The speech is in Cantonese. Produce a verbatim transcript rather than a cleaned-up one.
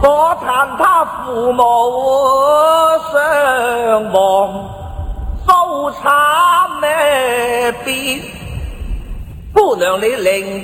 我谈他父母双亡，收惨咩别？姑娘你另